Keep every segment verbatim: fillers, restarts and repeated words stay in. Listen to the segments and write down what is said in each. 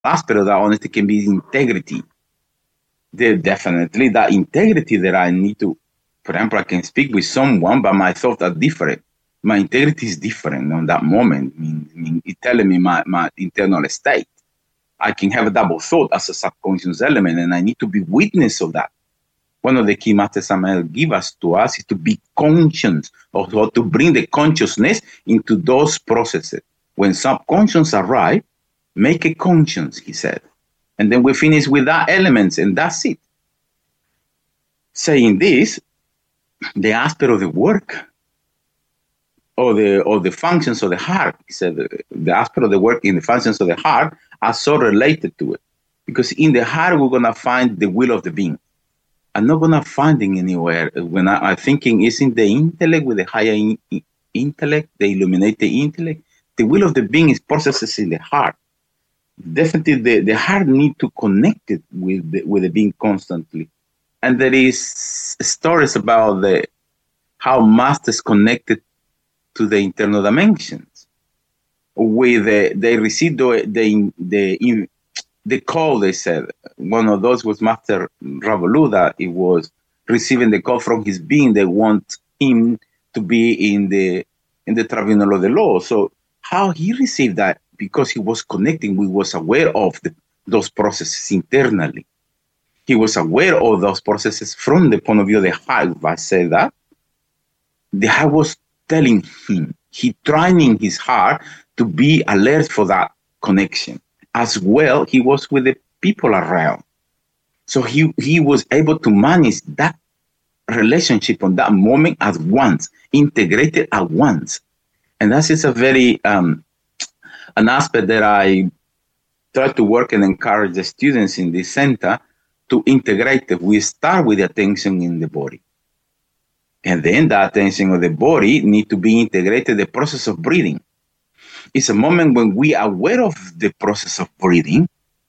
aspect of that honesty can be integrity. There definitely that integrity that I need to, for example, I can speak with someone, but my thoughts are different. My integrity is different on that moment. I mean, I mean, it's telling me my, my internal state. I can have a double thought as a subconscious element, and I need to be witness of that. One of the key Master Samael give us to us is to be conscious, or to bring the consciousness into those processes. When subconscious arrive, make a conscience, he said. And then we finish with that elements, and that's it. Saying this, the aspect of the work or the or the functions of the heart, he said, the, the aspect of the work in the functions of the heart are so related to it. Because in the heart, we're going to find the will of the being. I'm not going to find it anywhere. When I, I'm thinking, isn't the intellect with the higher in, in, intellect, the illuminated intellect? The will of the being is processes in the heart. Definitely, the, the heart need to connect it with the, with the being constantly. And there is stories about the how masters connected to the internal dimensions. With the, they received the the the, the call. They said one of those was Master Ravaloda. It was receiving the call from his being. They want him to be in the in the tribunal of the law. So how he received that? Because he was connecting, we was aware of the, those processes internally. He was aware of those processes from the point of view of the heart. If I say that, the heart was telling him, he training his heart to be alert for that connection. As well, he was with the people around. So he, he was able to manage that relationship on that moment at once, integrated at once. And that is a very, um, an aspect that I try to work and encourage the students in this center to integrate it. We start with the attention in the body. And then the attention of the body need to be integrated, the process of breathing. It's a moment when we are aware of the process of breathing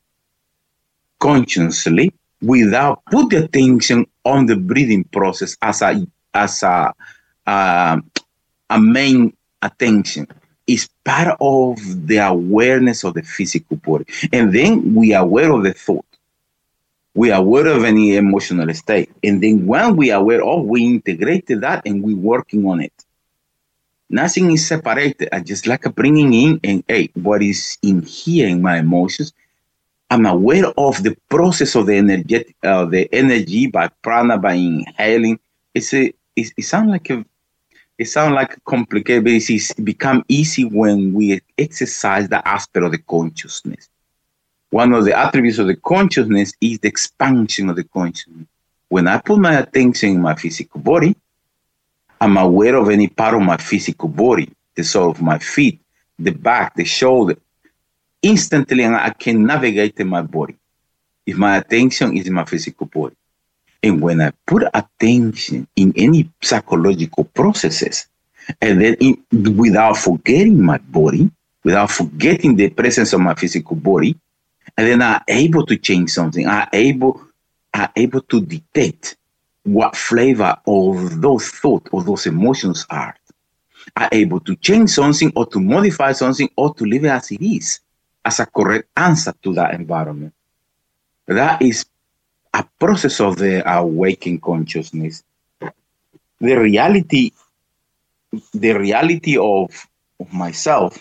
consciously without put the attention on the breathing process as a, as a, uh, a main attention. Is part of the awareness of the physical body. And then we are aware of the thought. We are aware of any emotional state. And then when we are aware of, we integrated that and we're working on it. Nothing is separated. I just like bringing in and, hey, what is in here in my emotions? I'm aware of the process of the energetic, uh, the energy by prana, by inhaling. It's a, it, it sounds like a It sounds like complicated, but it's become easy when we exercise the aspect of the consciousness. One of the attributes of the consciousness is the expansion of the consciousness. When I put my attention in my physical body, I'm aware of any part of my physical body, the sole of my feet, the back, the shoulder. Instantly, I can navigate in my body if my attention is in my physical body. And when I put attention in any psychological processes, and then in, without forgetting my body, without forgetting the presence of my physical body, and then I'm able to change something, I'm able, I'm able to detect what flavor of those thoughts or those emotions are. I'm able to change something or to modify something or to leave it as it is, as a correct answer to that environment. That is a process of the awakened consciousness. The reality, the reality of, of myself,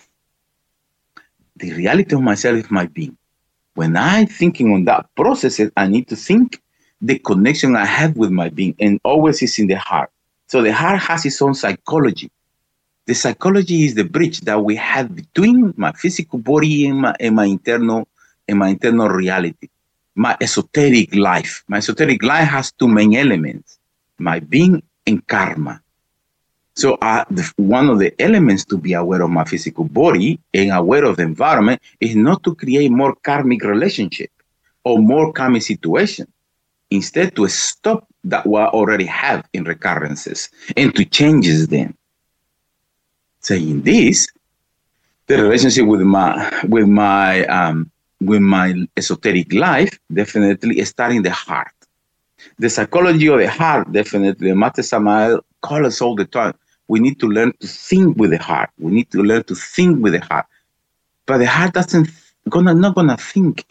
the reality of myself is my being. When I'm thinking on that process, I need to think the connection I have with my being, and always is in the heart. So the heart has its own psychology. The psychology is the bridge that we have between my physical body and my, and my internal and my internal reality. My esoteric life. My esoteric life has two main elements, my being and karma. So uh, the, one of the elements to be aware of my physical body and aware of the environment is not to create more karmic relationship or more karmic situation. Instead, to stop that we already have in recurrences and to change them. Saying this, the relationship with my, with my, um, with my esoteric life, definitely starting in the heart. The psychology of the heart, definitely, Master Samael calls us all the time. We need to learn to think with the heart. We need to learn to think with the heart. But the heart doesn't gonna not gonna think